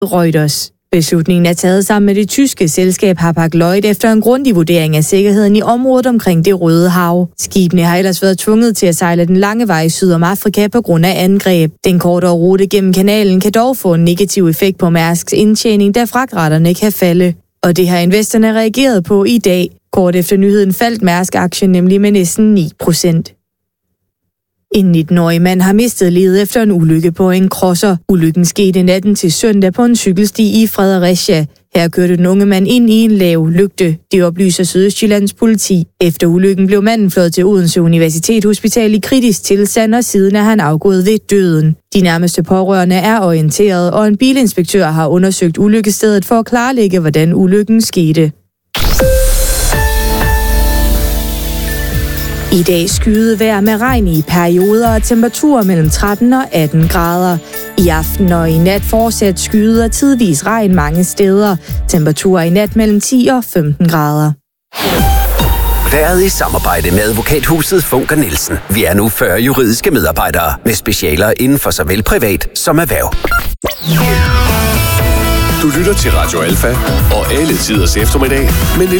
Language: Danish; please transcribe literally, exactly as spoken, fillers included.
Reuters. Beslutningen er taget sammen med det tyske selskab Hapag-Lloyd efter en grundig vurdering af sikkerheden i området omkring Det Røde Hav. Skibene har ellers været tvunget til at sejle den lange vej syd om Afrika på grund af angreb. Den kortere rute gennem kanalen kan dog få en negativ effekt på Mærsks indtjening, da fragtraterne kan falde. Og det har investorerne reageret på i dag. Kort efter nyheden faldt Mærsk-aktien nemlig med næsten ni procent. En nitten-årig mand har mistet livet efter en ulykke på en crosser. Ulykken skete natten til søndag på en cykelsti i Fredericia. Her kørte den unge mand ind i en lav lygte. Det oplyser Sydøstjyllands politi. Efter ulykken blev manden fløjet til Odense Universitetshospital i kritisk tilstand, og siden er han afgået ved døden. De nærmeste pårørende er orienteret, og en bilinspektør har undersøgt ulykkesstedet for at klarlægge, hvordan ulykken skete. I dag skyet vejr med regn i perioder og temperaturer mellem tretten og atten grader. I aften og i nat fortsat skyet og tidvis regn mange steder. Temperaturer i nat mellem ti og femten grader. Været i samarbejde med advokathuset Funker Nielsen. Vi er nu fyrre juridiske medarbejdere med specialer inden for såvel privat som erhverv. Du lytter til Radio Alfa og alle tiders eftermiddag med